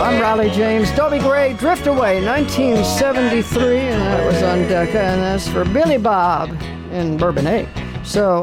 I'm Raleigh James. Dobie Gray, Drift Away, 1973, and that was on Decca, and that's for Billy Bob in Bourbonnais. So,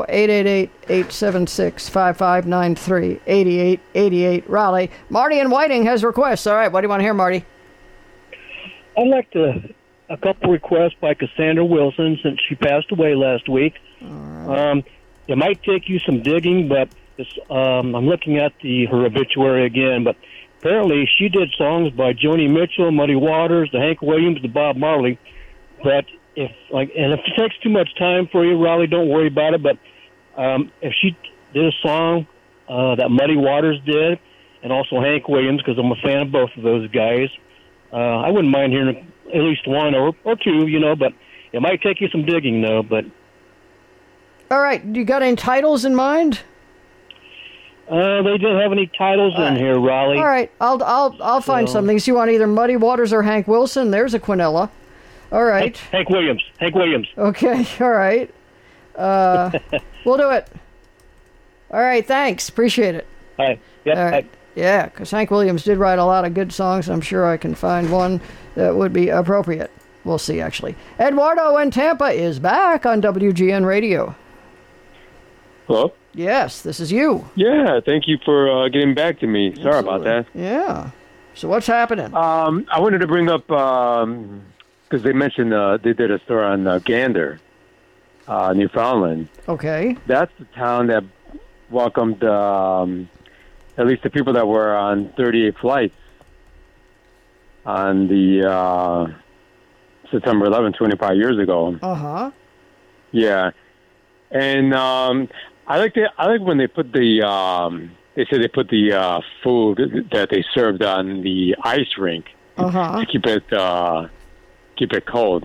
888-876-5593, 8888 Raleigh. Marty in Whiting has requests. All right, what do you want to hear, Marty? I'd like a couple requests by Cassandra Wilson, since she passed away last week. All right. It might take you some digging, but I'm looking at her obituary again, but apparently she did songs by Joni Mitchell, Muddy Waters, the Hank Williams, the Bob Marley. But if it takes too much time for you, Raleigh, don't worry about it. But if she did a song that Muddy Waters did, and also Hank Williams, because I'm a fan of both of those guys, I wouldn't mind hearing at least one or two, but it might take you some digging, though. But all right, you got any titles in mind? They didn't have any titles in here, Raleigh. All right, I'll find something. So you want either Muddy Waters or Hank Wilson? There's a Quinella. All right. Hank Williams. Okay, all right. We'll do it. All right, thanks. Appreciate it. Hi. Yep. All right. Yeah, because Hank Williams did write a lot of good songs. I'm sure I can find one that would be appropriate. We'll see, actually. Eduardo in Tampa is back on WGN Radio. Hello? Yes, this is you. Yeah, thank you for getting back to me. Sorry about that. Yeah. So what's happening? I wanted to bring up, because they mentioned they did a story on Gander, Newfoundland. Okay. That's the town that welcomed at least the people that were on 38 flights on the September 11th, 25 years ago. Uh-huh. Yeah. And I like when they put they said they put the food that they served on the ice rink to keep it cold.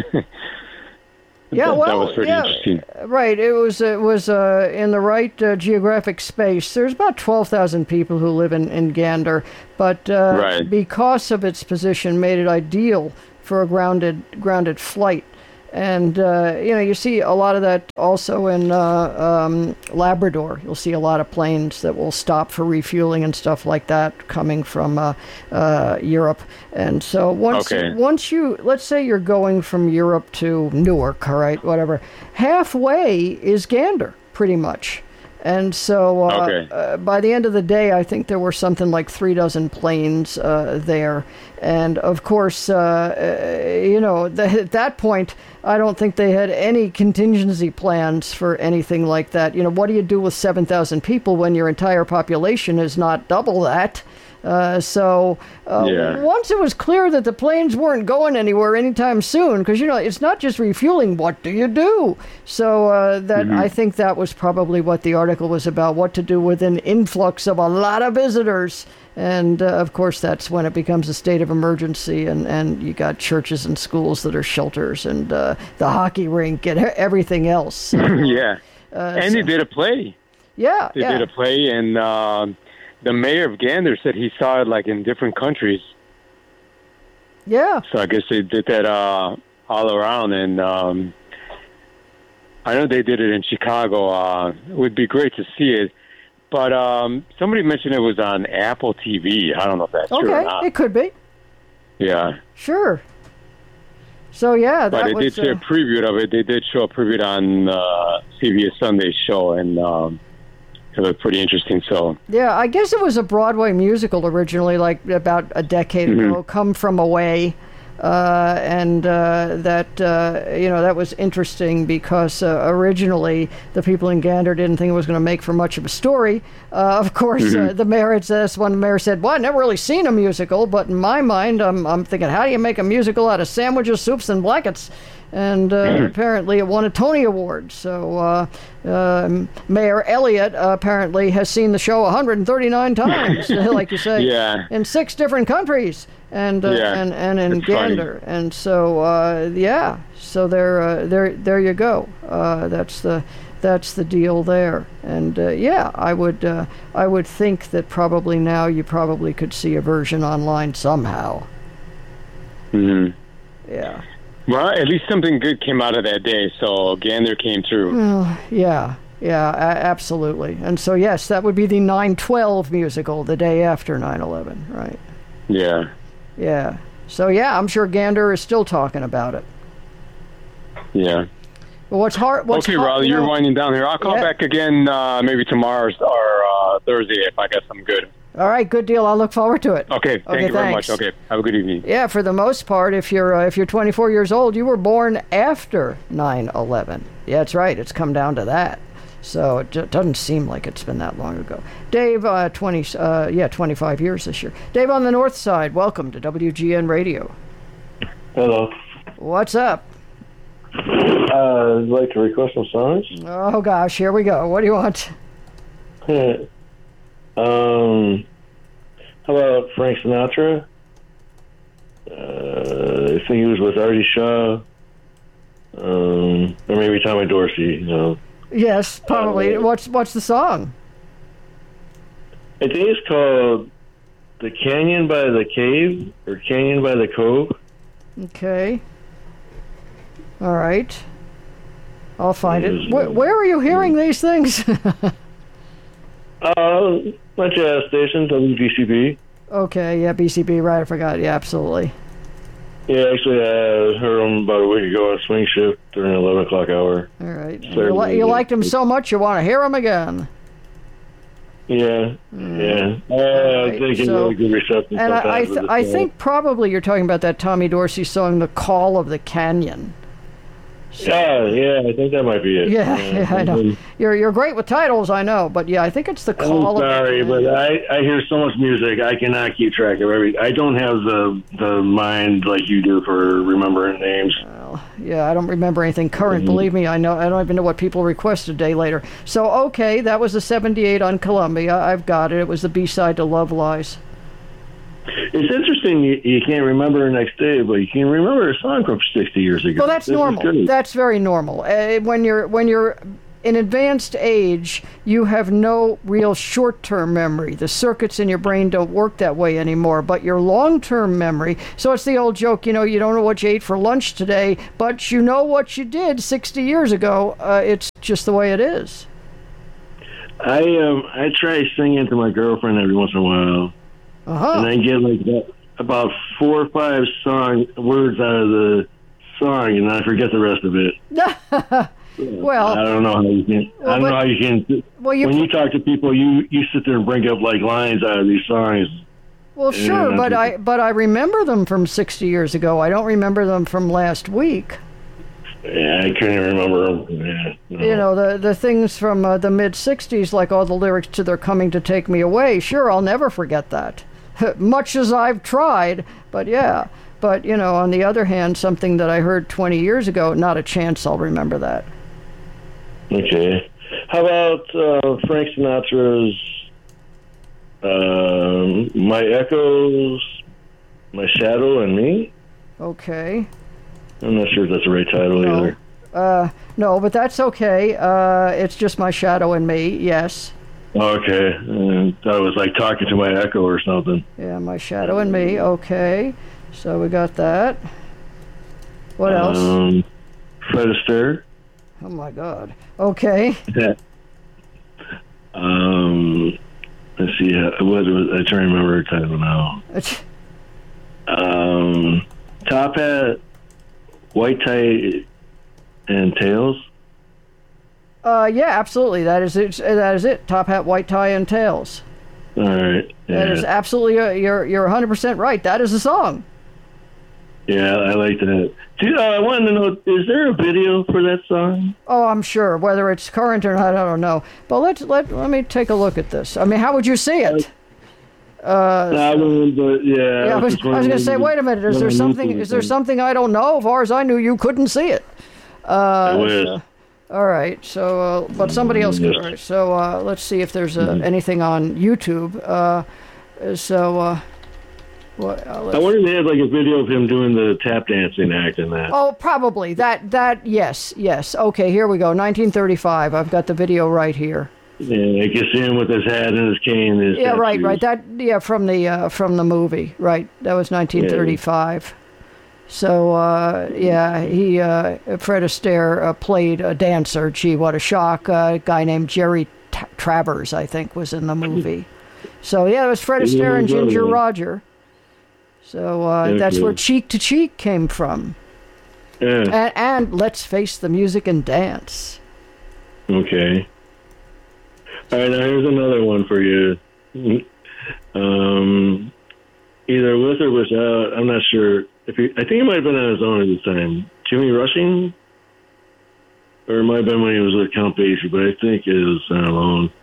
Yeah, that was pretty interesting. Right, it was in the right geographic space. There's about 12,000 people who live in Gander, but because of its position, made it ideal for a grounded flight. And, you see a lot of that also in Labrador. You'll see a lot of planes that will stop for refueling and stuff like that coming from Europe. And so once you, let's say you're going from Europe to Newark, all right, whatever, halfway is Gander, pretty much. And so by the end of the day, I think there were something like 3 dozen planes there. And, of course, at that point, I don't think they had any contingency plans for anything like that. What do you do with 7,000 people when your entire population is not double that? Once it was clear that the planes weren't going anywhere anytime soon, because, it's not just refueling, what do you do? So I think that was probably what the article was about, what to do with an influx of a lot of visitors. And, of course, that's when it becomes a state of emergency, and you got churches and schools that are shelters, and the hockey rink and everything else. So, they did a play. Yeah. They did a play, and the mayor of Gander said he saw it, like, in different countries. Yeah. So I guess they did that all around, and I know they did it in Chicago. It would be great to see it. But somebody mentioned it was on Apple TV. I don't know if that's true or not. Okay, it could be. Yeah. Sure. So, yeah. But they did show a preview of it. They did show a preview on CBS Sunday show, and it was pretty interesting. So. Yeah, I guess it was a Broadway musical originally, like about a decade ago, Come From Away. That was interesting because originally the people in Gander didn't think it was going to make for much of a story. Of course, the mayor had said, one mayor said, well, I've never really seen a musical, but in my mind, I'm thinking, how do you make a musical out of sandwiches, soups, and blankets? And apparently it won a Tony Award. So Mayor Elliott apparently has seen the show 139 times, like you say, in 6 different countries. And in Gander, funny. And so so there you go. That's the deal there. And I would think that probably now you probably could see a version online somehow. Yeah. Well, at least something good came out of that day. So Gander came through. Well, yeah, absolutely. And so yes, that would be the 9/12 musical, the day after 9/11, right? Yeah. Yeah. So, yeah, I'm sure Gander is still talking about it. Yeah. Well, what's hard... Okay, Riley, you're winding down here. I'll call back again maybe tomorrow or Thursday if I guess I'm good. All right, good deal. I'll look forward to it. Okay, thank you very much. Okay, have a good evening. Yeah, for the most part, if you're 24 years old, you were born after 9/11. Yeah, that's right. It's come down to that. So it doesn't seem like it's been that long ago. Dave, 25 years this year. Dave on the North Side, welcome to WGN Radio. Hello. What's up? I'd like to request some songs. Oh, gosh, here we go. What do you want? How about Frank Sinatra? I think he was with Artie Shaw. Or maybe Tommy Dorsey, Yes, probably. What's the song? I think it's called The Canyon by the Cave or Canyon by the Cove. Okay. All right. I'll find it. Where are you hearing these things? My jazz station, WBCB. Okay, yeah, BCB, right, I forgot. Yeah, absolutely. Yeah, actually, I heard them about a week ago on Swing Shift during the 11 o'clock hour. All right. You liked them so much you want to hear them again. Yeah, yeah. I think it's really good reception. And I think probably you're talking about that Tommy Dorsey song, The Call of the Canyon. Yeah, I think that might be it. Yeah, I know. You're great with titles, I know, but yeah, I think it's The Call of the Canyon. Sorry, but I hear so much music, I cannot keep track of everything. I don't have the mind like you do for remembering names. Well, yeah, I don't remember anything current, believe me. I don't even know what people request a day later. So, okay, that was the 78 on Columbia. I've got it. It was the B-side to Love Lies. It's interesting you can't remember the next day, but you can remember a song from 60 years ago. Well, that's normal. That's very normal. When you're in advanced age, you have no real short-term memory. The circuits in your brain don't work that way anymore, but your long-term memory... So it's the old joke, you don't know what you ate for lunch today, but you know what you did 60 years ago. It's just the way it is. I try singing to my girlfriend every once in a while. And I get about 4 or 5 words out of the song, and I forget the rest of it. Well, I don't know how you can. I don't know how you can. When you talk to people, you sit there and bring up lines out of these songs. Well, sure, but I remember them from 60 years ago. I don't remember them from last week. Yeah, I couldn't even remember them. Yeah, no. The things from the mid-'60s, like all the lyrics to "They're Coming to Take Me Away." Sure, I'll never forget that. Much as I've tried, but yeah. But, on the other hand, something that I heard 20 years ago, not a chance I'll remember that. Okay. How about Frank Sinatra's My Echoes, My Shadow and Me? Okay. I'm not sure if that's the right title either. No, but that's okay. It's just My Shadow and Me, yes. Okay. I was like talking to my echo or something. Yeah, My Shadow and Me, okay. So we got that. What else? Fred Astaire. Oh, my God. Okay. Yeah. Let's see. What was I trying to remember her title now? Top Hat, White Tie, and Tails. Yeah, absolutely. That is it. Top Hat, White Tie, and Tails. All right. Yeah. That is absolutely. You're 100% right. That is a song. Yeah, I like that. Dude, I wanted to know: is there a video for that song? Oh, I'm sure. Whether it's current or not, I don't know. But let me take a look at this. I mean, how would you see it? I was going to say, wait a minute. Is there something I don't know? As far as I knew, you couldn't see it. I wish. All right. So, but somebody else could. Right, so let's see if there's anything on YouTube. What? I wonder if they had a video of him doing the tap dancing act in that. Oh, probably that. Yes. Okay, here we go. 1935. I've got the video right here. Yeah, I can see him with his hat and his cane. And his tattoos. Right. From the movie. Right. That was 1935. Yeah. So Fred Astaire played a dancer. Gee, what a shock! A guy named Jerry Travers, I think, was in the movie. So yeah, it was Fred Astaire and Ginger Roger. So that's where Cheek to Cheek came from. Yeah. And Let's Face the Music and Dance. Okay. All right, now here's another one for you. Either with or without, I'm not sure. I think he might have been on his own at this time. Jimmy Rushing? Or it might have been when he was with Count Basie, but I think it was on alone.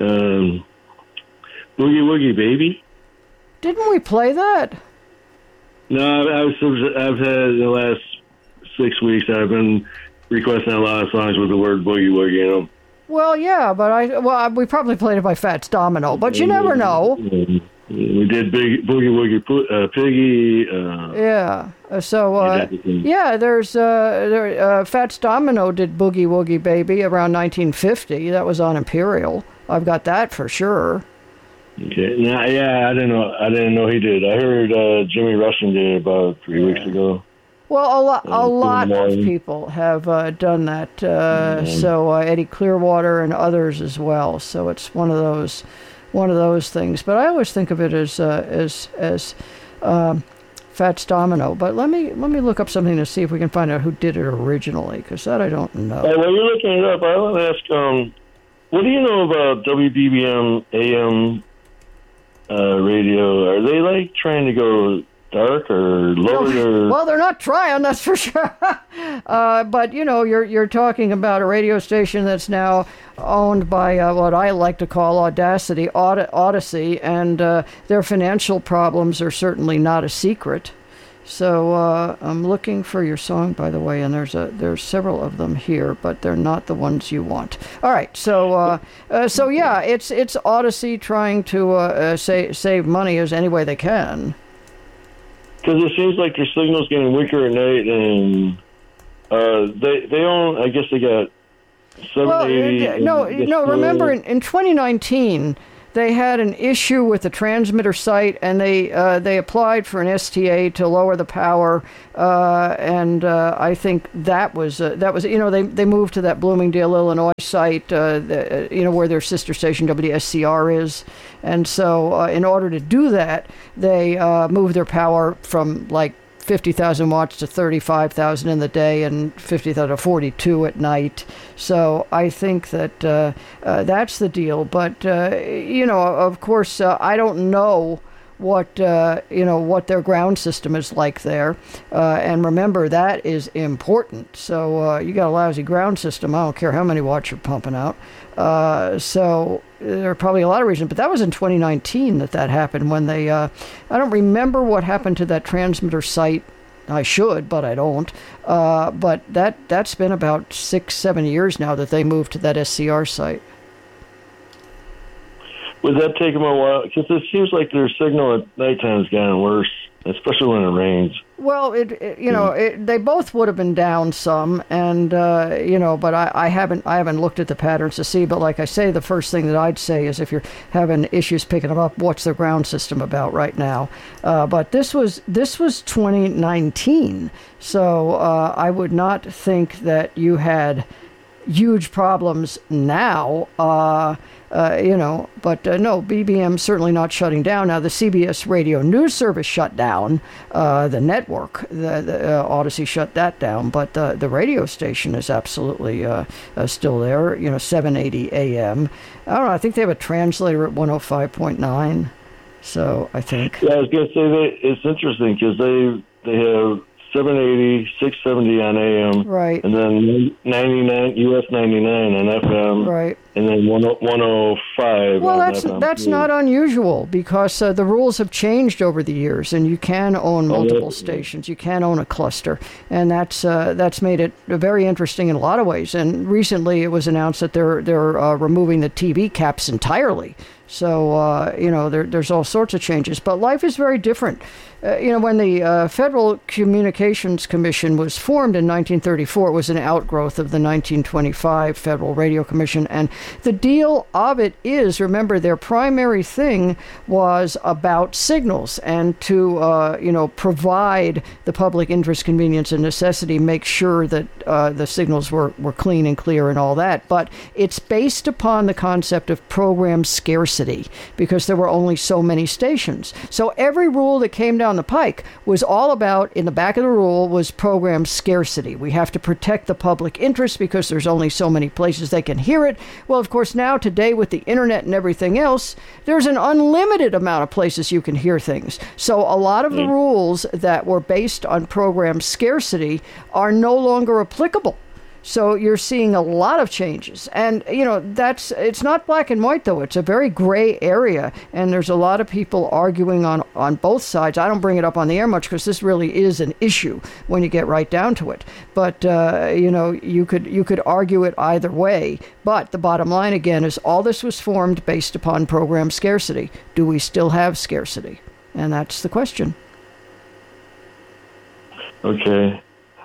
Boogie Woogie Baby? Didn't we play that? No, I've had in the last 6 weeks, I've been requesting a lot of songs with the word Boogie Woogie, you know. Well, yeah, but we probably played it by Fats Domino, but you never know. We did Boogie Woogie Piggy. Yeah. There's Fats Domino did Boogie Woogie Baby around 1950. That was on Imperial. I've got that for sure. Okay. Now, I didn't know he did. I heard Jimmy Rushing did it about 3 weeks ago. Well, a lot of people have done that. So Eddie Clearwater and others as well. So it's one of those things. But I always think of it as Fats Domino. But let me look up something to see if we can find out who did it originally, because that I don't know. Hey, while you're looking it up, I want to ask, what do you know about WBBM AM radio? Are they like trying to go dark or lower? Well, they're not trying, that's for sure. But you're talking about a radio station that's now owned by what I like to call Audacity, Odyssey, and their financial problems are certainly not a secret. So I'm looking for your song, by the way, and there's several of them here, but they're not the ones you want. All right, so yeah, it's Odyssey trying to save money as any way they can. Because it seems like your signal's getting weaker at night, and they own. I guess they got 780. No. Remember, in 2019, they had an issue with the transmitter site, and they applied for an STA to lower the power, and I think that was they moved to that Bloomingdale, Illinois site, where their sister station WSCR is, and so in order to do that, they moved their power from like 50,000 watts to 35,000 in the day and 50,000 to 42 at night. So I think that that's the deal. But, of course, I don't know what their ground system is like there. And remember, that is important. So you got a lousy ground system. I don't care how many watts you're pumping out. So there are probably a lot of reasons, but that was in 2019 that happened when they, I don't remember what happened to that transmitter site. I should, but I don't. But that's been about 6-7 years now that they moved to that SCR site. Would that take them a while? Because it seems like their signal at nighttime has gotten worse, especially when it rains. Well, they both would have been down some, and but I haven't looked at the patterns to see. But like I say, the first thing that I'd say is if you're having issues picking them up, what's their ground system about right now? But this was 2019, so I would not think that you had huge problems now. But no, BBM certainly not shutting down. Now, the CBS radio news service shut down, the network, the Odyssey shut that down, but the radio station is absolutely still there, 780 AM. I don't know, I think they have a translator at 105.9, so I think. Yeah, I was going to say, it's interesting because they have 780, 670 on AM. Right. And then 99, US 99 on FM. Right. And then 105 well, on FM. that's not unusual because the rules have changed over the years, and you can own multiple stations. You can own a cluster, and that's made it very interesting in a lot of ways. And recently it was announced that they're removing the TV caps entirely. So, there's all sorts of changes. But life is very different. When the Federal Communications Commission was formed in 1934, it was an outgrowth of the 1925 Federal Radio Commission. And The deal of it is, remember, their primary thing was about signals and to, provide the public interest, convenience, and necessity, make sure that the signals were clean and clear and all that. But it's based upon the concept of program scarcity because there were only so many stations. So every rule that came down the pike was all about, in the back of the rule, was program scarcity. We have to protect the public interest because there's only so many places they can hear it. Well, of course, now today with the internet and everything else, there's an unlimited amount of places you can hear things. So a lot of the rules that were based on program scarcity are no longer applicable. So you're seeing a lot of changes. And, it's not black and white, though. It's a very gray area. And there's a lot of people arguing on both sides. I don't bring it up on the air much because this really is an issue when you get right down to it. But, you could argue it either way. But the bottom line, again, is all this was formed based upon program scarcity. Do we still have scarcity? And that's the question. Okay.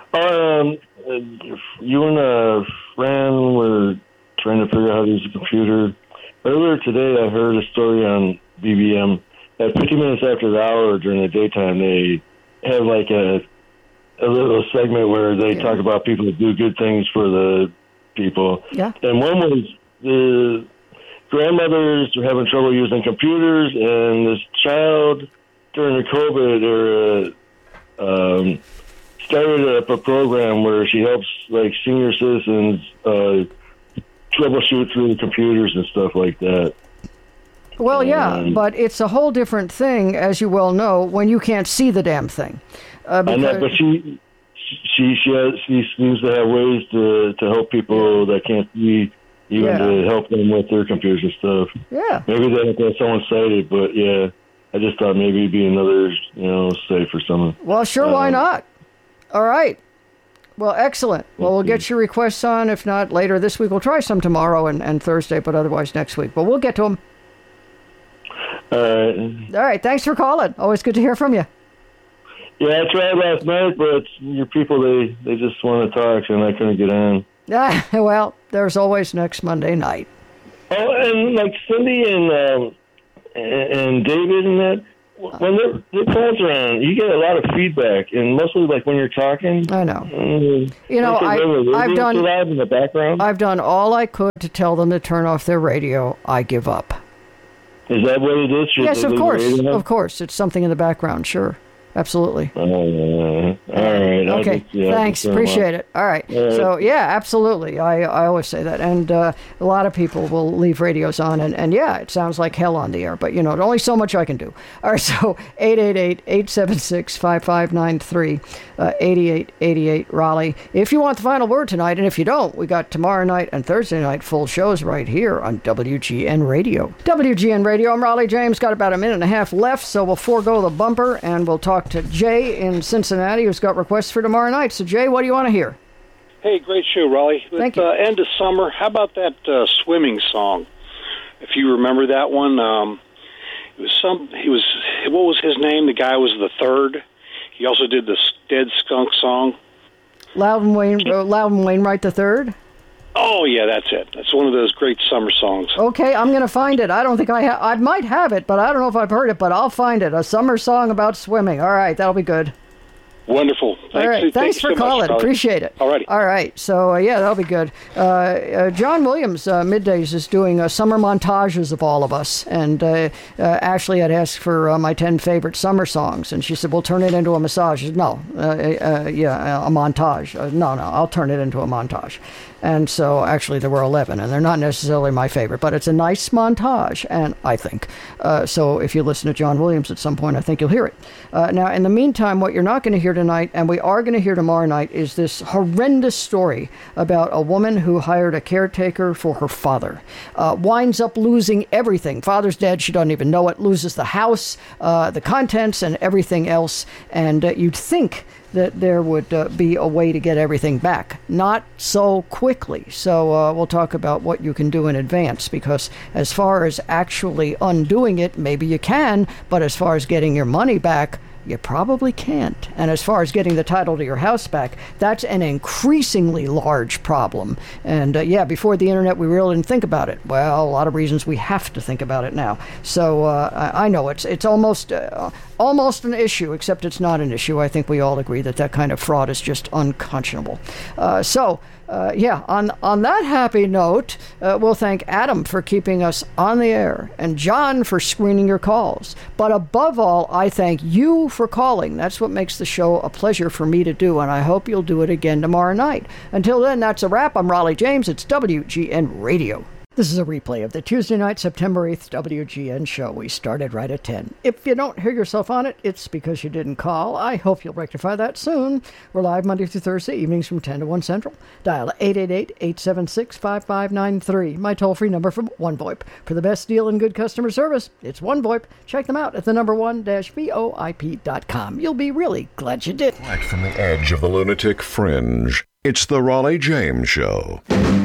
You and a friend were trying to figure out how to use a computer. Earlier today, I heard a story on BBM that 50 minutes after the hour during the daytime, they have like a little segment where they talk about people that do good things for the people. Yeah. And one was the grandmothers were having trouble using computers, and this child during the COVID era started up a program where she helps like senior citizens troubleshoot through the computers and stuff like that. Well, yeah, but it's a whole different thing, as you well know, when you can't see the damn thing. I know, but she seems to have ways to help people that can't see, even to help them with their computers and stuff. Yeah. Maybe they have to have someone cited, but yeah, I just thought maybe it'd be another, site for someone. Well, sure, why not? All right. Well, excellent. Well, we'll get your requests on. If not later this week, we'll try some tomorrow and Thursday, but otherwise next week. But we'll get to them. All right. All right. Thanks for calling. Always good to hear from you. Yeah, I tried last night, but your people, they just want to talk, and I couldn't get on. Well, there's always next Monday night. Oh, and like Cindy and David and that, when their phones are on, you get a lot of feedback, and mostly like when you're talking. I know. I've done all I could to tell them to turn off their radio. I give up. Is that what it is? Yes, of course. Of course. It's something in the background, sure. Absolutely. All right. Okay. Thanks. Appreciate it. All right. So, yeah, absolutely. I always say that. And a lot of people will leave radios on. And yeah, it sounds like hell on the air. But, only so much I can do. All right. So, 888-876-5593, 8888 Raleigh. If you want the final word tonight, and if you don't, we got tomorrow night and Thursday night full shows right here on WGN Radio. WGN Radio. I'm Raleigh James. Got about a minute and a half left, so we'll forego the bumper and we'll talk to Jay in Cincinnati, who's got requests for tomorrow night. So, Jay, what do you want to hear? Hey, great show, Raleigh. Thank you. End of summer, how about that swimming song? If you remember that one, what was his name? The guy was the third. He also did the Dead Skunk song. Loudon Wainwright the third? Oh, yeah, that's it. That's one of those great summer songs. Okay, I'm going to find it. I don't think I might have it, but I don't know if I've heard it, but I'll find it. A summer song about swimming. All right, that'll be good. Wonderful. All right, thanks for calling. Appreciate it. All right. So, that'll be good. John Williams, Middays, is doing summer montages of all of us. And Ashley had asked for my 10 favorite summer songs. And she said, we'll turn it into a massage. No, a montage. No, I'll turn it into a montage. And so, actually, there were 11, and they're not necessarily my favorite, but it's a nice montage, and I think. So if you listen to John Williams at some point, I think you'll hear it. Now, in the meantime, what you're not going to hear tonight, and we are going to hear tomorrow night, is this horrendous story about a woman who hired a caretaker for her father. Winds up losing everything. Father's dead, she doesn't even know it, loses the house, the contents, and everything else, and you'd think that there would be a way to get everything back. Not so quickly. So we'll talk about what you can do in advance, because as far as actually undoing it, maybe you can, but as far as getting your money back, you probably can't. And as far as getting the title to your house back, that's an increasingly large problem. And before the internet, we really didn't think about it. Well, a lot of reasons we have to think about it now. So I know it's almost an issue, except it's not an issue. I think we all agree that kind of fraud is just unconscionable. On that happy note, we'll thank Adam for keeping us on the air and John for screening your calls. But above all, I thank you for calling. That's what makes the show a pleasure for me to do, and I hope you'll do it again tomorrow night. Until then, that's a wrap. I'm Raleigh James. It's WGN Radio. This is a replay of the Tuesday night, September 8th WGN show. We started right at 10. If you don't hear yourself on it, it's because you didn't call. I hope you'll rectify that soon. We're live Monday through Thursday, evenings from 10 to 1 Central. Dial 888-876-5593. My toll-free number from OneVoIP. For the best deal and good customer service, it's OneVoIP. Check them out at the number 1-VOIP.com. You'll be really glad you did. Right from the edge of the lunatic fringe, it's the Raleigh James Show.